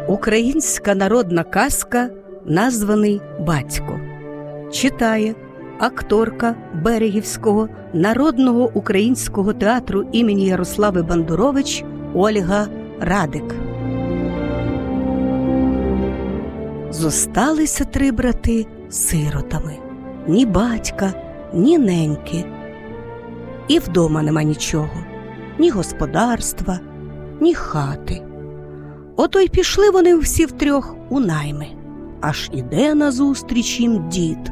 Українська народна казка «Названий батько». Читає акторка Берегівського народного українського театру імені Ярослави Бандурович Ольга Радик. Зосталися 3 брати сиротами. Ні батька, ні неньки. І вдома нема нічого. Ні господарства, ні хати. Ото й пішли вони всі втрьох у найми. Аж іде назустріч їм дід.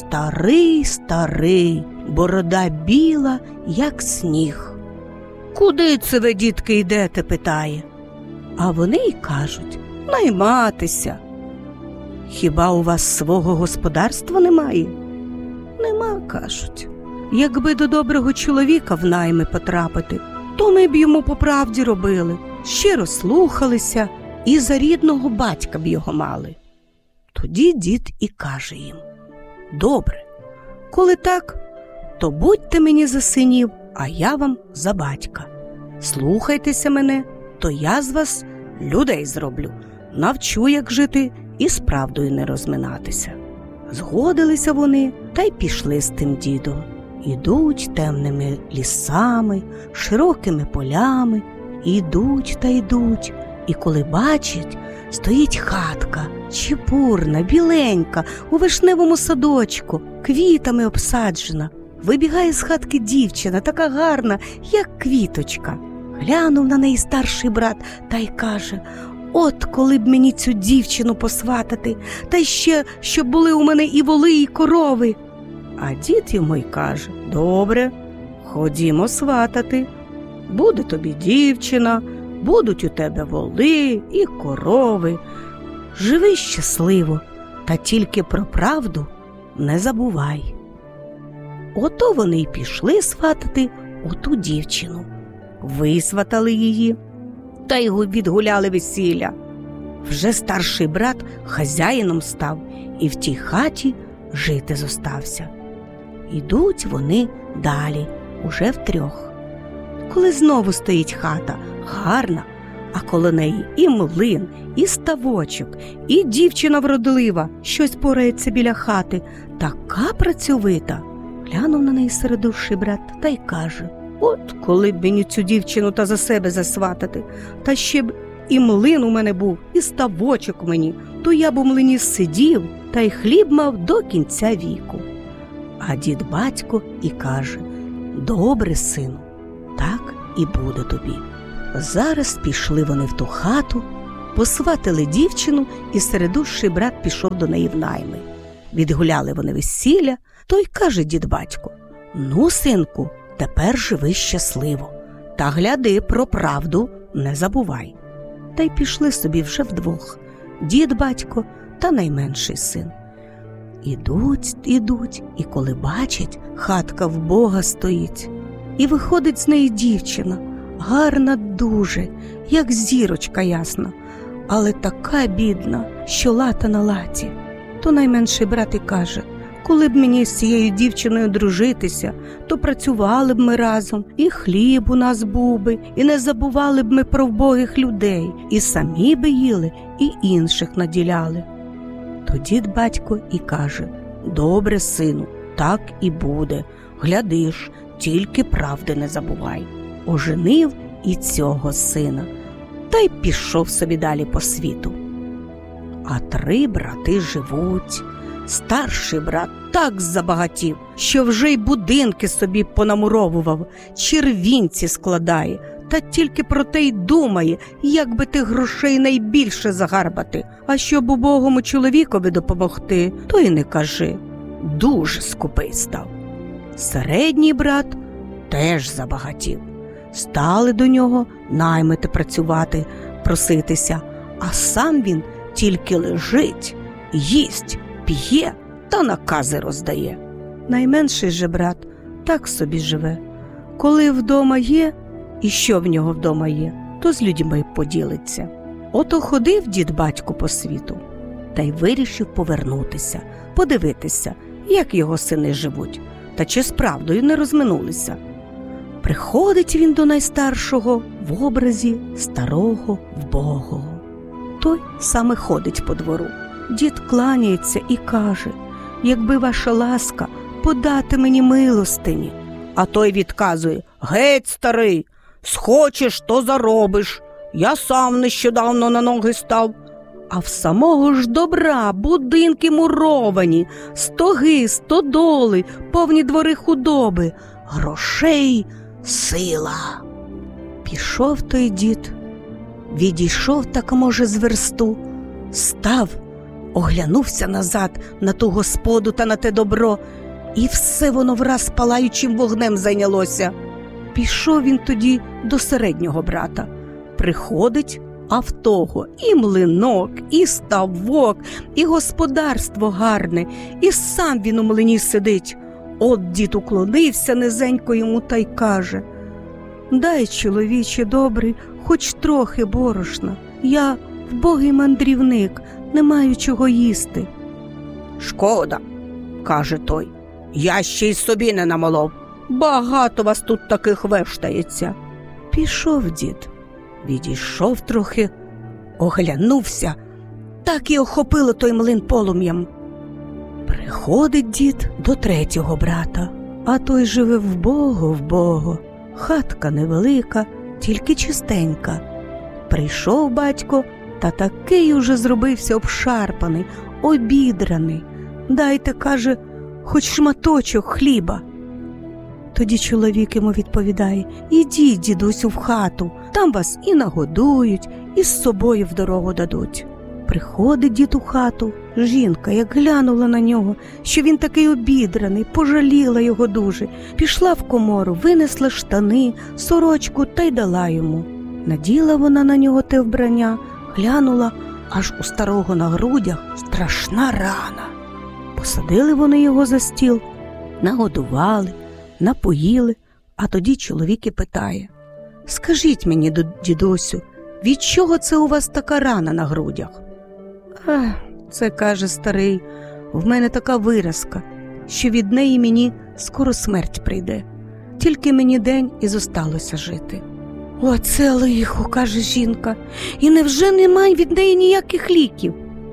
Старий, борода біла, як сніг. «Куди це ви, дітки, йдете?» – питає. А вони й кажуть: «Найматися». «Хіба у вас свого господарства немає?» «Нема», – кажуть. «Якби до доброго чоловіка в найми потрапити, то ми б йому по правді робили, щиро слухалися і за рідного батька б його мали». Тоді дід і каже їм: «Добре, коли так, то будьте мені за синів, а я вам за батька. Слухайтеся мене, то я з вас людей зроблю, навчу, як жити і з правдою не розминатися». Згодилися вони та й пішли з тим дідом. Ідуть темними лісами, широкими полями, ідуть та йдуть, і коли бачать, стоїть хатка, чепурна, біленька, у вишневому садочку, квітами обсаджена. Вибігає з хатки дівчина, така гарна, як квіточка. Глянув на неї старший брат та й каже: «От коли б мені цю дівчину посватати, та й ще, щоб були у мене і воли, і корови». А дід йому й каже: «Добре, ходімо сватати. Буде тобі дівчина, будуть у тебе воли і корови. Живи щасливо, та тільки про правду не забувай». Ото вони й пішли сватати оту дівчину. Висватали її, та й відгуляли весілля. Вже старший брат хазяїном став і в тій хаті жити зостався. Ідуть вони далі, уже втрьох. Коли знову стоїть хата, гарна, а коло неї і млин, і ставочок, і дівчина вродлива, щось порається біля хати, така працьовита. Глянув на неї середущий брат та й каже: «От коли б мені цю дівчину та за себе засватати, та ще б і млин у мене був, і ставочок мені, то я б у млині сидів та й хліб мав до кінця віку». А дід-батько і каже: «Добре, сину, так і буде тобі». Зараз пішли вони в ту хату, посватили дівчину, і середущий брат пішов до неї в найми. Відгуляли вони весілля, то й каже дід-батько: «Ну, синку, тепер живи щасливо, та гляди, про правду не забувай». Та й пішли собі вже вдвох – дід-батько та найменший син. Ідуть, і коли бачать, хатка вбога стоїть. І виходить з неї дівчина, гарна дуже, як зірочка ясна, але така бідна, що лата на латі. То найменший брат і каже: «Коли б мені з цією дівчиною дружитися, то працювали б ми разом, і хліб у нас був би, і не забували б ми про вбогих людей, і самі би їли, і інших наділяли». То дід-батько і каже: «Добре, сину, так і буде. Глядиш, тільки правди не забувай». Оженив і цього сина, та й пішов собі далі по світу. А 3 брати живуть. Старший брат так забагатів, що вже й будинки собі понамуровував, червінці складає, та тільки про те й думає, як би тих грошей найбільше загарбати. А щоб убогому чоловікові допомогти, то й не кажи. Дуже скупий став. Середній брат теж забагатів. Стали до нього наймити працювати, проситися, а сам він тільки лежить, їсть, п'є та накази роздає. Найменший же брат так собі живе. Коли вдома є, і що в нього вдома є, то з людьми поділиться. Ото ходив дід-батько по світу, та й вирішив повернутися, подивитися, як його сини живуть, та чи з правдою не розминулися. Приходить він до найстаршого в образі старого вбогого. той саме ходить по двору. Дід кланяється і каже: «Якби ваша ласка подати мені милостині». А той відказує: «Геть, старий, схочеш, то заробиш. Я сам нещодавно на ноги став». А в самого ж добра будинки муровані, стоги, стодоли, повні двори худоби, грошей сила. Пішов той дід, відійшов так, може, з версту, став, оглянувся назад на ту господу та на те добро, і все воно враз палаючим вогнем зайнялося. Пішов він тоді до середнього брата. Приходить, а в того і млинок, і ставок, і господарство гарне, і сам він у млині сидить. От дід уклонився низенько йому та й каже: «Дай, чоловіче добрий, хоч трохи борошна. Я вбогий мандрівник, не маю чого їсти». «Шкода», – каже той, – «я ще й собі не намолов. Багато вас тут таких вештається». Пішов дід, відійшов трохи, оглянувся, так і охопило той млин полум'ям. Приходить дід до третього брата, а той живе вбого, хатка невелика, тільки чистенька. Прийшов батько, та такий уже зробився обшарпаний, обідраний. «Дайте, – каже, – хоч шматочок хліба». Тоді чоловік йому відповідає: «Ідіть, дідусю, в хату, там вас і нагодують, і з собою в дорогу дадуть». Приходить дід у хату. Жінка, як глянула на нього, що він такий обідраний, пожаліла його дуже. Пішла в комору, винесла штани, сорочку та й дала йому. Наділа вона на нього те вбрання, глянула, аж у старого на грудях страшна рана. Посадили вони його за стіл, нагодували, напоїли, а тоді чоловік і питає: «Скажіть мені, дідусю, від чого це у вас така рана на грудях?» Це, – каже старий, – в мене така виразка, що від неї мені скоро смерть прийде. Тільки мені день і зосталося жити». «Оце лихо, – каже жінка, – і невже немає від неї ніяких ліків?»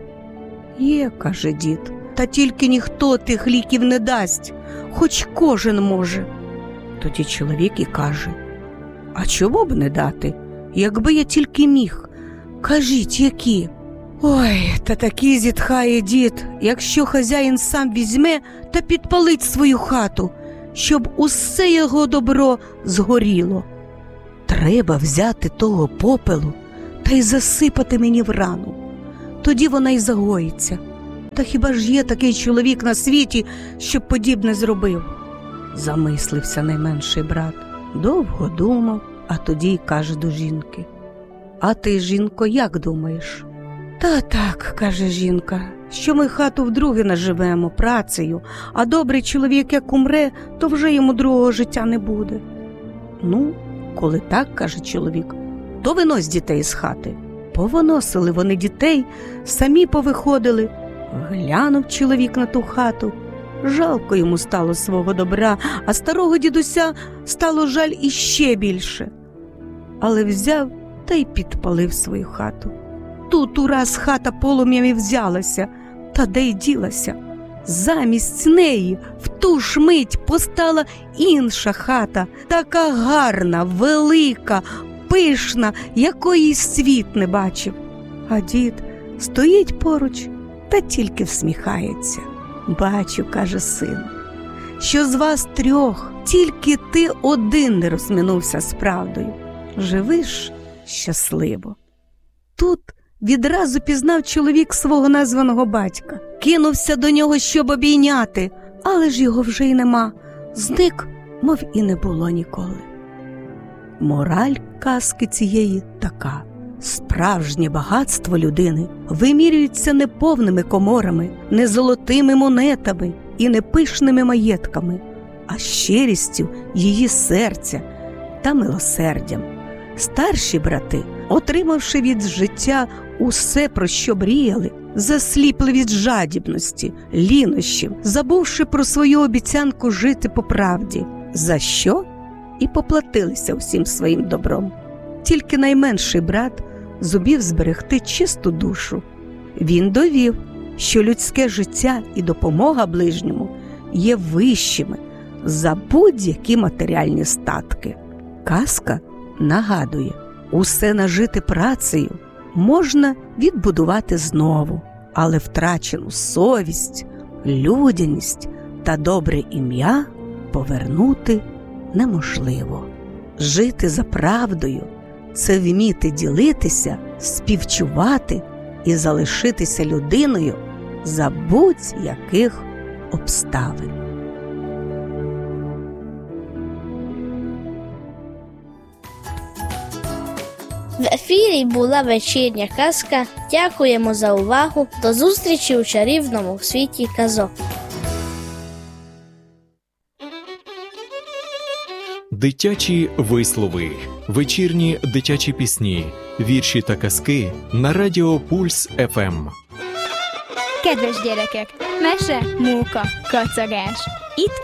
«Є, – каже дід, – та тільки ніхто тих ліків не дасть, хоч кожен може». Тоді чоловік і каже: «А чого б не дати, якби я тільки міг? Кажіть, які?» «Ой, та такі, – зітхає дід, – якщо хазяїн сам візьме та підпалить свою хату, щоб усе його добро згоріло. Треба взяти того попелу та й засипати мені в рану. Тоді вона й загоїться. Та хіба ж є такий чоловік на світі, щоб подібне зробив?» Замислився найменший брат, довго думав, а тоді й каже до жінки: «А ти, жінко, як думаєш?» «Та так, – каже жінка, – що ми хату вдруге наживемо працею, а добрий чоловік як умре, то вже йому другого життя не буде». «Ну, коли так, – каже чоловік, – то винось дітей з хати». Повиносили вони дітей, самі повиходили. Глянув чоловік на ту хату. Жалко йому стало свого добра, а старого дідуся стало жаль іще більше. Але взяв та й підпалив свою хату. Тут ураз хата полум'ями взялася, та де й ділася. Замість неї в ту ж мить постала інша хата, така гарна, велика, пишна, якої світ не бачив. А дід стоїть поруч та тільки всміхається. «Бачу, – каже син, – що з вас трьох тільки ти один не розминувся з правдою. Живиш щасливо». Тут відразу пізнав чоловік свого названого батька. Кинувся до нього, щоб обійняти, але ж його вже й нема. Зник, мов і не було ніколи. Мораль казки цієї така: справжнє багатство людини вимірюється не повними коморами, не золотими монетами і не пишними маєтками, а щирістю її серця та милосердям. Старші брати, отримавши від життя усе, про що мріяли, засліпли від жадібності, лінощів, забувши про свою обіцянку жити по правді, за що і поплатилися усім своїм добром. Тільки найменший брат зумів зберегти чисту душу. Він довів, що людське життя і допомога ближньому є вищими за будь-які матеріальні статки. Казка нагадує, усе нажите працею можна відбудувати знову, але втрачену совість, людяність та добре ім'я повернути неможливо. Жити за правдою – це вміти ділитися, співчувати і залишитися людиною за будь-яких обставин. В ефірі була вечірня казка. Дякуємо за увагу. До зустрічі у чарівному світі казок. Дитячі вислови, вечірні дитячі пісні, вірші та казки на радіо Пульс ФМ. Kedves gyerekek, mese, móka, kacagás. Itt